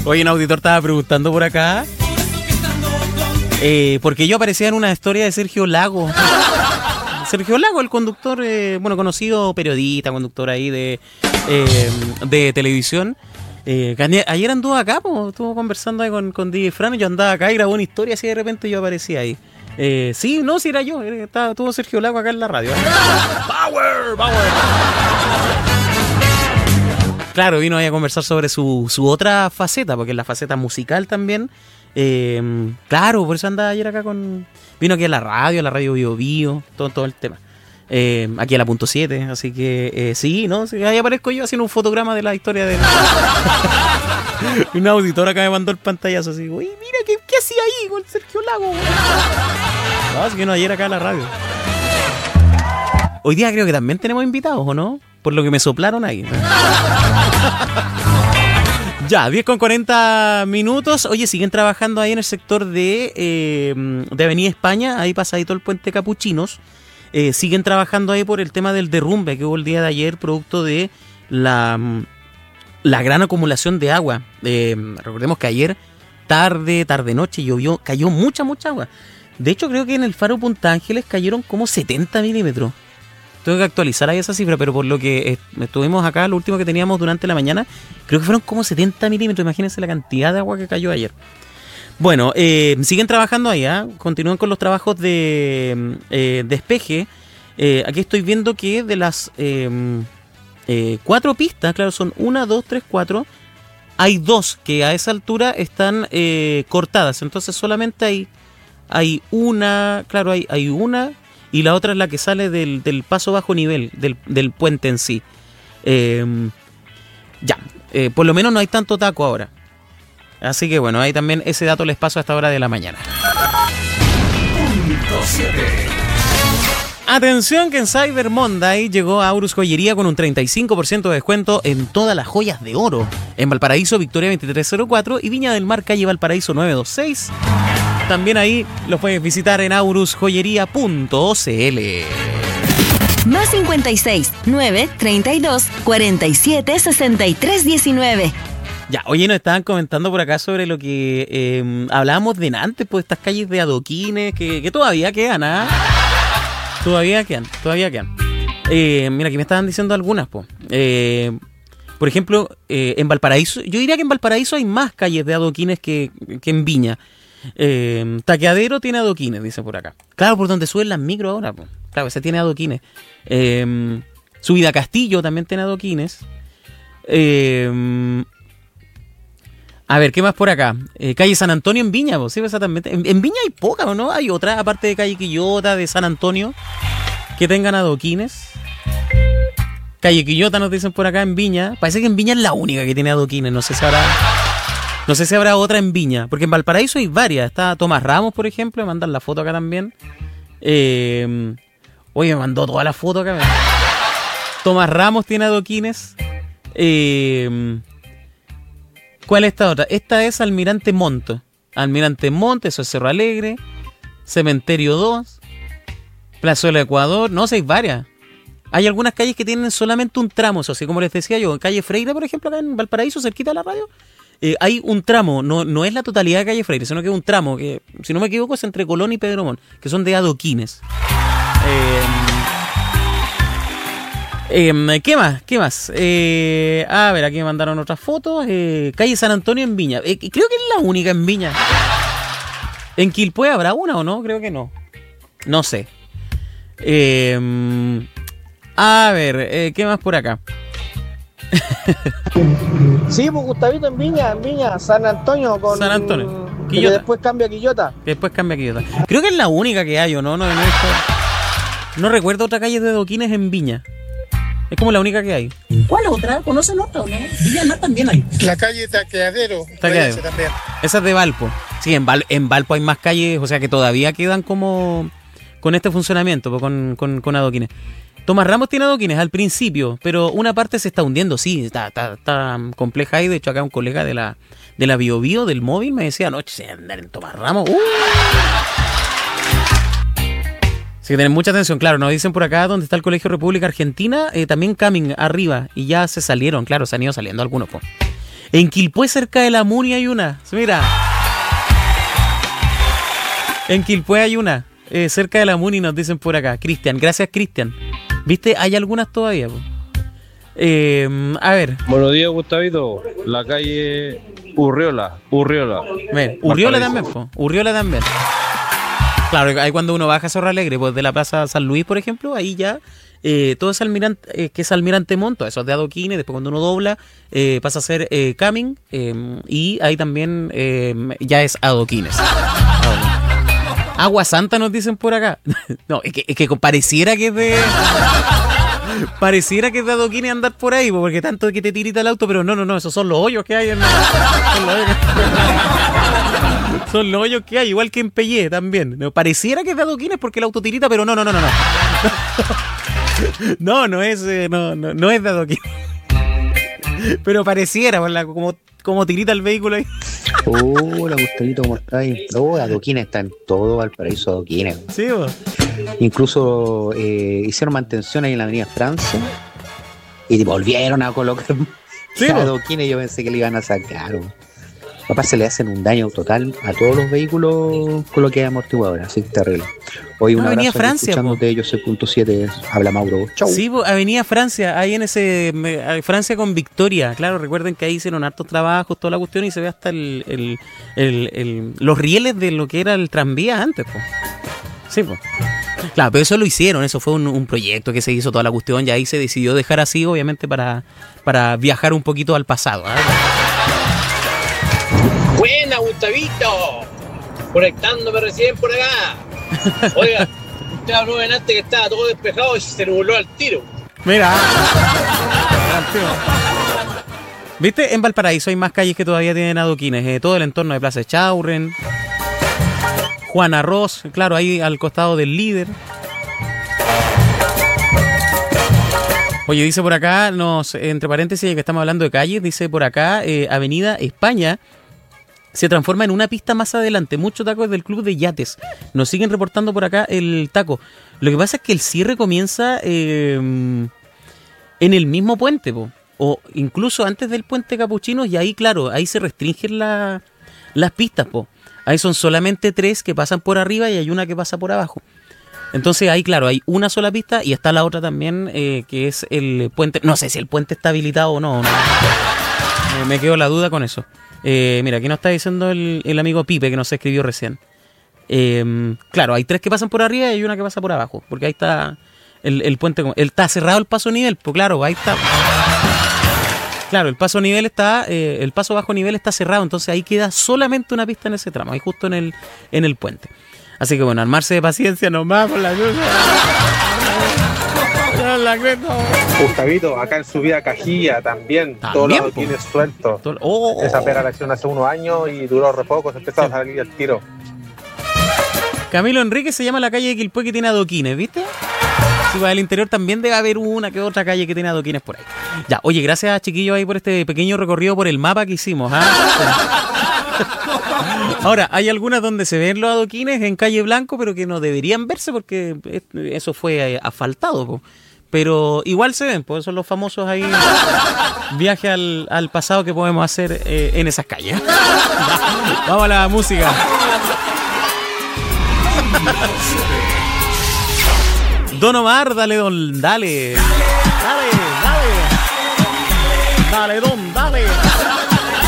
Oye, un auditor estaba preguntando por acá. Porque yo aparecía en una historia de Sergio Lago. Sergio Lago, el conductor, conocido periodista, conductor ahí de televisión. Ayer anduvo acá, estuvo conversando ahí con DJ Fran, y yo andaba acá y grabó una historia así, de repente yo aparecía ahí. Sí era yo, estuvo Sergio Lago acá en la radio. ¡Power! Claro, vino ahí a conversar sobre su otra faceta, porque es la faceta musical también. Claro, por eso andaba ayer acá vino aquí a la radio Bio Bio, todo el tema. Aquí a la punto 7, así que sí, ahí aparezco yo haciendo un fotograma de la historia de un auditor acá me mandó el pantallazo así, uy, mira, ¿qué hacía ahí con Sergio Lago? No, así que ayer acá a la radio. Hoy día creo que también tenemos invitados, ¿o no? Por lo que me soplaron ahí. Ya, 10:40. Oye, siguen trabajando ahí en el sector de Avenida España, ahí pasadito el puente Capuchinos. Siguen trabajando ahí por el tema del derrumbe que hubo el día de ayer, producto de la gran acumulación de agua. Recordemos que ayer, tarde-noche, llovió, cayó mucha agua. De hecho, creo que en el faro Punta Ángeles cayeron como 70 milímetros. Tengo que actualizar ahí esa cifra, pero por lo que estuvimos acá, lo último que teníamos durante la mañana, creo que fueron como 70 milímetros. Imagínense la cantidad de agua que cayó ayer. Bueno, siguen trabajando ahí, continúan con los trabajos de despeje. Aquí estoy viendo que de las 4 pistas, claro, son 1, 2, 3, 4. Hay 2 que a esa altura están cortadas, entonces solamente hay una, claro, hay una. Y la otra es la que sale del paso bajo nivel, del puente en sí. Por lo menos no hay tanto taco ahora. Así que bueno, ahí también ese dato les paso a esta hora de la mañana. Atención que en Cyber Monday llegó a Aurus Joyería con un 35% de descuento en todas las joyas de oro. En Valparaíso, Victoria 2304 y Viña del Mar, calle Valparaíso 926. También ahí los puedes visitar en aurusjoyería.cl. Más 56 9 32 47 63 19. Ya, oye, nos estaban comentando por acá sobre lo que hablábamos de antes, pues estas calles de adoquines que todavía quedan, Todavía quedan. Mira, aquí me estaban diciendo algunas, pues. Por ejemplo, en Valparaíso, yo diría que en Valparaíso hay más calles de adoquines que en Viña. Taqueadero tiene adoquines, dice por acá. Claro, por donde suben las micro ahora, pues. Claro, ese tiene adoquines. Subida Castillo también tiene adoquines. A ver, ¿qué más por acá? Calle San Antonio en Viña, pues, sí, exactamente. En Viña hay poca, ¿o no? Hay otra, aparte de Calle Quillota, de San Antonio, que tengan adoquines. Calle Quillota nos dicen por acá en Viña. Parece que en Viña es la única que tiene adoquines. No sé si habrá otra en Viña, porque en Valparaíso hay varias. Está Tomás Ramos, por ejemplo, me mandan la foto acá también. Oye, me mandó toda la foto acá. Tomás Ramos tiene adoquines. ¿Cuál es esta otra? Esta es Almirante Montt. Eso es Cerro Alegre. Cementerio 2. Plazuela Ecuador. No sé, hay varias. Hay algunas calles que tienen solamente un tramo, eso así como les decía yo. En Calle Freire, por ejemplo, acá en Valparaíso, cerquita de la radio, hay un tramo, no es la totalidad de Calle Freire, sino que es un tramo que, si no me equivoco, es entre Colón y Pedro Montt, que son de adoquines. ¿Qué más? A ver, aquí me mandaron otras fotos. Calle San Antonio en Viña. Creo que es la única en Viña. ¿En Quilpué habrá una o no? Creo que no. No sé. A ver, ¿qué más por acá? Sí, pues Gustavito en Viña, San Antonio con San Antonio. Que después cambia a Quillota. Creo que es la única que hay, ¿o no? No recuerdo otra calle de adoquines en Viña. Es como la única que hay. ¿Cuál otra? ¿Conocen otra o no? Viña Mar también hay. La calle Taqueadero. También. Esa es de Valpo. Sí, en Valpo hay más calles, o sea que todavía quedan como con este funcionamiento, con adoquines. Tomás Ramos tiene adoquines al principio, pero una parte se está hundiendo, sí, está compleja ahí. De hecho, acá un colega de la Bio Bio, del móvil, me decía, no, se andar en Tomás Ramos. Así que tienen mucha atención, claro, nos dicen por acá donde está el Colegio República Argentina, también Camin arriba, y ya se salieron, claro, se han ido saliendo algunos. En Quilpué, cerca de la Muni, hay una. Mira. En Quilpué hay una. Cerca de la Muni nos dicen por acá. Cristian, gracias Cristian. ¿Viste? Hay algunas todavía. A ver. Buenos días, Gustavito. La calle Urriola. Ven, Urriola también, po. Urriola también. Claro, ahí cuando uno baja a Cerro Alegre, pues de la Plaza San Luis, por ejemplo, ahí ya todo es Almirante, que es Almirante Montt, eso es de adoquines. Después cuando uno dobla pasa a ser Camin, y ahí también ya es adoquines. Agua Santa nos dicen por acá. No, es que pareciera que es de... Pareciera que es de adoquines andar por ahí, porque tanto que te tirita el auto, pero no, esos son los hoyos que hay en... Son los hoyos que hay, igual que en Pellé también. No, pareciera que es de adoquines porque el auto tirita, pero no. No es de adoquines. Pero pareciera, como tirita el vehículo ahí. Hola, Gustavito, ¿cómo estáis? Adoquines está en todo Valparaíso, adoquines. Sí, vos. Incluso hicieron mantención ahí en la Avenida Francia y volvieron a colocar adoquines. Yo pensé que le iban a sacar. Papá, se le hacen un daño total a todos los vehículos con lo que hay amortiguadora, así que terrible. Hoy un Avenida abrazo, Francia, escuchándote, yo soy .7, habla Mauro. Chau. Sí, Avenida Francia, ahí en ese Francia con Victoria. Claro, recuerden que ahí hicieron hartos trabajos, toda la cuestión, y se ve hasta los rieles de lo que era el tranvía antes, po. Sí, pues. Claro, pero eso lo hicieron, eso fue un proyecto que se hizo toda la cuestión, y ahí se decidió dejar así, obviamente, para viajar un poquito al pasado, ¿eh? Buena, Gustavito, conectándome recién por acá. Oiga, usted habló antes que estaba todo despejado y se nubló al tiro. Mira. ¿Viste? En Valparaíso hay más calles que todavía tienen adoquines. Todo el entorno de Plaza Echaurren, Juan Arroz, claro, ahí al costado del Líder. Oye, dice por acá, entre paréntesis, ya que estamos hablando de calles, dice por acá, Avenida España se transforma en una pista más adelante. Muchos tacos del Club de Yates. Nos siguen reportando por acá el taco. Lo que pasa es que el cierre comienza en el mismo puente, po, o incluso antes del puente Capuchinos, y ahí, claro, ahí se restringen las pistas, po. Ahí son solamente 3 que pasan por arriba y hay una que pasa por abajo. Entonces ahí, claro, hay una sola pista y está la otra también, que es el puente. No sé si el puente está habilitado o no. Me quedo la duda con eso. Mira, aquí nos está diciendo el amigo Pipe, que nos escribió recién. Claro, hay 3 que pasan por arriba y hay una que pasa por abajo, porque ahí está el puente. Está cerrado el paso nivel, pues claro, ahí está. Claro, el paso nivel está, el paso bajo nivel está cerrado, entonces ahí queda solamente una pista en ese tramo, ahí justo en el puente. Así que bueno, armarse de paciencia nomás por la luz. Gustavito, acá en Subida Cajilla también, todos los adoquines sueltos. Esa pega la hicieron hace unos años y duró re poco, se empezó a salir el tiro. Camilo Enrique se llama la calle de Quilpué que tiene adoquines, ¿viste? Sí, para el interior también debe haber una que otra calle que tiene adoquines por ahí. Ya, oye, gracias chiquillos ahí por este pequeño recorrido por el mapa que hicimos, ¿ah? Ahora, hay algunas donde se ven los adoquines en Calle Blanco, pero que no deberían verse porque eso fue asfaltado, po. Pero igual se ven, pues son los famosos ahí viajes al pasado que podemos hacer en esas calles. Vamos a la música. Don Omar, dale, dale. Dale, don.